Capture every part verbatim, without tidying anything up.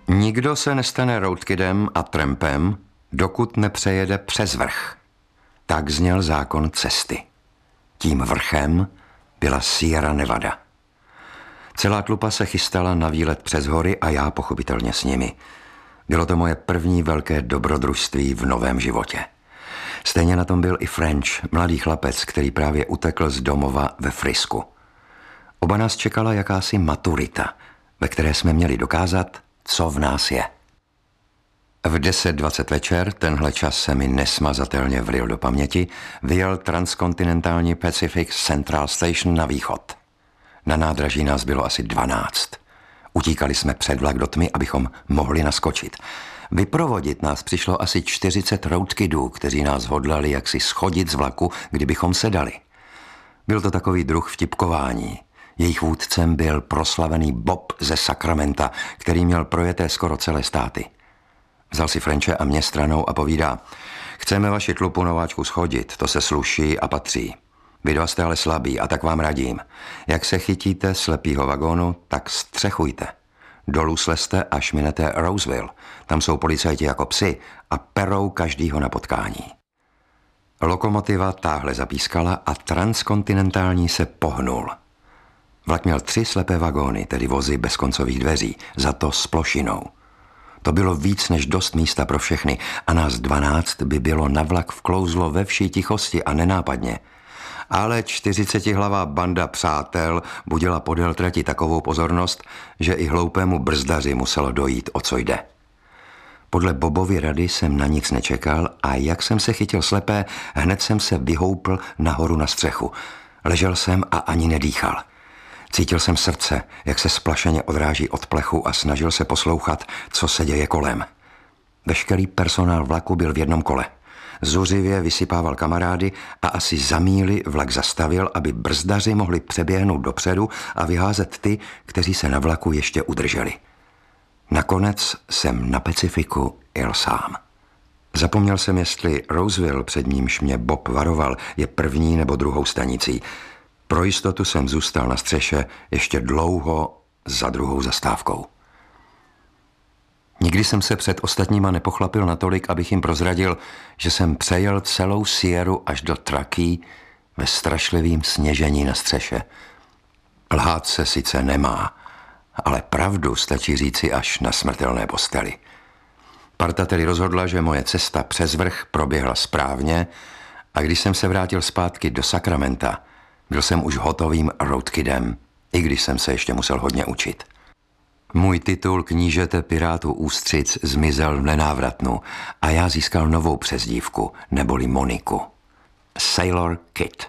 Nikdo se nestane roadkidem a trampem, dokud nepřejede přes vrch. Tak zněl zákon cesty. Tím vrchem byla Sierra Nevada. Celá tlupa se chystala na výlet přes hory a já pochopitelně s nimi. Bylo to moje první velké dobrodružství v novém životě. Stejně na tom byl i French, mladý chlapec, který právě utekl z domova ve Frisku. Oba nás čekala jakási maturita, ve které jsme měli dokázat, co v nás je. V deset dvacet večer, tenhle čas se mi nesmazatelně vril do paměti, vyjel transkontinentální Pacific Central Station na východ. Na nádraží nás bylo asi dvanáct. Utíkali jsme před vlak do tmy, abychom mohli naskočit. Vyprovodit nás přišlo asi čtyřicet roadkidů, kteří nás hodlali jaksi schodit z vlaku, kdybychom sedali. Byl to takový druh vtipkování. Jejich vůdcem byl proslavený Bob ze Sacramenta, který měl projeté skoro celé státy. Vzal si Frenče a mě stranou a povídá: chceme vaši tlupu nováčku schodit, to se sluší a patří. Vy dva jste ale slabí a tak vám radím. Jak se chytíte slepýho vagónu, tak střechujte. Dolů slezte, až minete Roseville. Tam jsou policajti jako psi a perou každýho na potkání. Lokomotiva táhle zapískala a transkontinentální se pohnul. Vlak měl tři slepé vagóny, tedy vozy bez koncových dveří, za to s plošinou. To bylo víc než dost místa pro všechny a nás dvanáct by bylo na vlak vklouzlo ve vší tichosti a nenápadně. Ale čtyřicetihlavá banda přátel budila podél trati takovou pozornost, že i hloupému brzdaři muselo dojít, o co jde. Podle Bobovy rady jsem na nic nečekal a jak jsem se chytil slepé, hned jsem se vyhoupl nahoru na střechu. Ležel jsem a ani nedýchal. Cítil jsem srdce, jak se splašeně odráží od plechu a snažil se poslouchat, co se děje kolem. Veškerý personál vlaku byl v jednom kole. Zuřivě vysypával kamarády a asi za míli vlak zastavil, aby brzdaři mohli přeběhnout dopředu a vyházet ty, kteří se na vlaku ještě udrželi. Nakonec jsem na Pacifiku jel sám. Zapomněl jsem, jestli Roseville, před nímž mě Bob varoval, je první nebo druhou stanicí. Pro jistotu jsem zůstal na střeše ještě dlouho za druhou zastávkou. Nikdy jsem se před ostatníma nepochlapil natolik, abych jim prozradil, že jsem přejel celou Sierru až do Truckee ve strašlivým sněžení na střeše. Lhát se sice nemá, ale pravdu stačí říci až na smrtelné posteli. Parta tedy rozhodla, že moje cesta přes vrch proběhla správně a když jsem se vrátil zpátky do Sacramenta, byl jsem už hotovým roadkidem, i když jsem se ještě musel hodně učit. Můj titul knížete pirátů ústřic zmizel v nenávratnu a já získal novou přezdívku, neboli Moniku. Sailor Kid.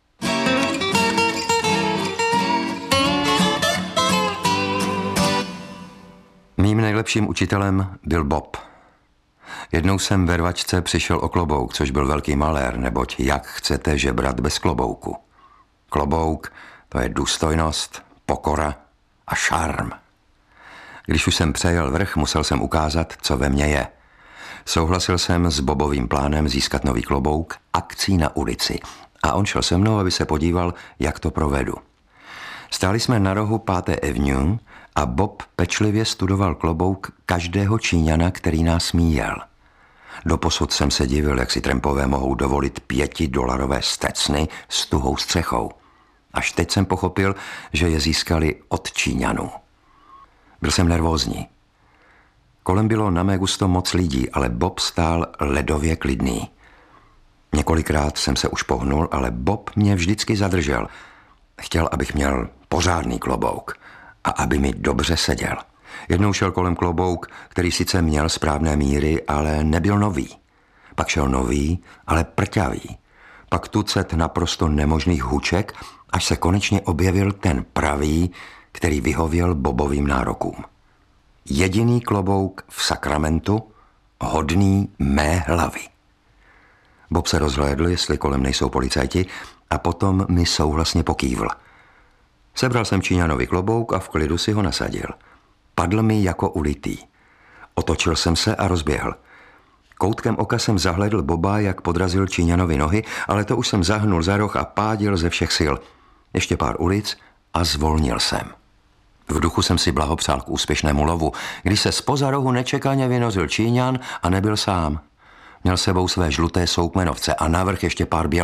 Mým nejlepším učitelem byl Bob. Jednou jsem ve rvačce přišel o klobouk, což byl velký malér, neboť jak chcete žebrat bez klobouku. Klobouk, to je důstojnost, pokora a šarm. Když už jsem přejel vrch, musel jsem ukázat, co ve mně je. Souhlasil jsem s Bobovým plánem získat nový klobouk akcí na ulici a on šel se mnou, aby se podíval, jak to provedu. Stáli jsme na rohu páté Avenue a Bob pečlivě studoval klobouk každého Číňana, který nás míjel. Doposud jsem se divil, jak si trampové mohou dovolit pětidolarové stecny s tuhou střechou. Až teď jsem pochopil, že je získali od Číňanů. Byl jsem nervózní. Kolem bylo na mé gusto moc lidí, ale Bob stál ledově klidný. Několikrát jsem se už pohnul, ale Bob mě vždycky zadržel. Chtěl, abych měl pořádný klobouk a aby mi dobře seděl. Jednou šel kolem klobouk, který sice měl správné míry, ale nebyl nový. Pak šel nový, ale prťavý. Pak tucet naprosto nemožných huček, až se konečně objevil ten pravý, který vyhověl Bobovým nárokům. Jediný klobouk v Sacramentu, hodný mé hlavy. Bob se rozhlédl, jestli kolem nejsou policajti, a potom mi souhlasně pokývl. Sebral jsem Číňanovi klobouk a v klidu si ho nasadil. Padl mi jako ulitý. Otočil jsem se a rozběhl. Koutkem oka jsem zahlédl Boba, jak podrazil Číňanovi nohy, ale to už jsem zahnul za roh a pádil ze všech sil. Ještě pár ulic a zvolnil jsem. V duchu jsem si blahopřál k úspěšnému lovu, když se zpoza rohu nečekaně vynořil Číňan a nebyl sám. Měl sebou své žluté soukmenovce a navrch ještě pár bělů.